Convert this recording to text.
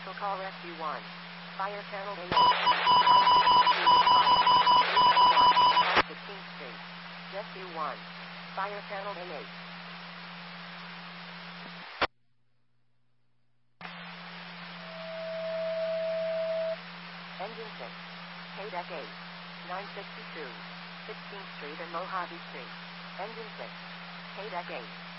Special call Rescue 1. Fire Channel 8. 16th Street. Rescue 1. Fire Channel 8. Engine 6. K-Deck 8. 962. 16th Street and Mojave Street. Engine 6. K-Deck 8.